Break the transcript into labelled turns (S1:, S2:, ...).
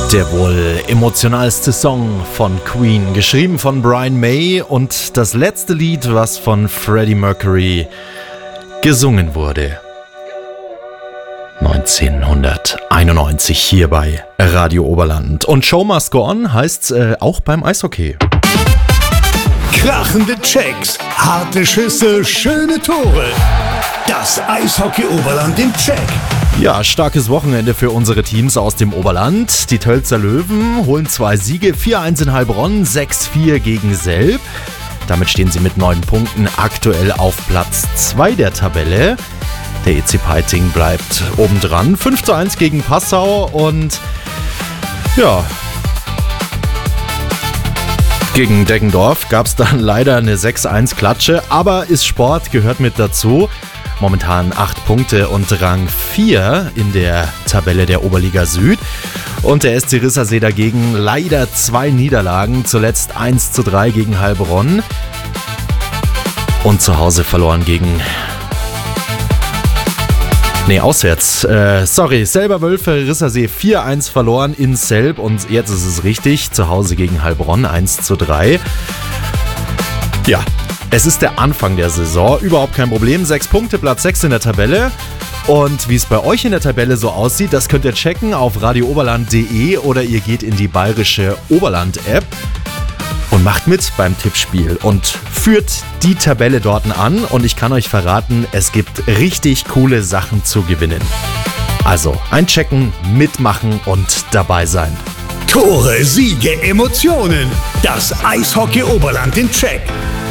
S1: Der wohl emotionalste Song von Queen, geschrieben von Brian May und das letzte Lied, was von Freddie Mercury gesungen wurde. 1991 hier bei Radio Oberland. Und Show Must Go On heißt's auch beim Eishockey.
S2: Krachende Checks, harte Schüsse, schöne Tore. Das Eishockey Oberland im Check.
S1: Ja, starkes Wochenende für unsere Teams aus dem Oberland. Die Tölzer Löwen holen 2 Siege, 4-1 in Heilbronn, 6-4 gegen Selb. Damit stehen sie mit 9 Punkten aktuell auf Platz 2 der Tabelle. Der EC Peiting bleibt obendran, 5-1 gegen Passau und ja, gegen Deggendorf gab es dann leider eine 6-1 Klatsche, aber ist Sport, gehört mit dazu. Momentan 8 Punkte und Rang 4 in der Tabelle der Oberliga Süd. Und der SC Rissersee dagegen leider 2 Niederlagen, zuletzt 1-3 gegen Heilbronn. Und zu Hause verloren gegen... auswärts. Selber Wölfe, Rissersee 4-1 verloren in Selb und jetzt ist es richtig, zu Hause gegen Heilbronn 1-3. Ja. Es ist der Anfang der Saison, überhaupt kein Problem. 6 Punkte, Platz 6 in der Tabelle. Und wie es bei euch in der Tabelle so aussieht, das könnt ihr checken auf radiooberland.de oder ihr geht in die bayerische Oberland-App und macht mit beim Tippspiel und führt die Tabelle dort an. Und ich kann euch verraten, es gibt richtig coole Sachen zu gewinnen. Also einchecken, mitmachen und dabei sein.
S2: Tore, Siege, Emotionen. Das Eishockey Oberland im Check.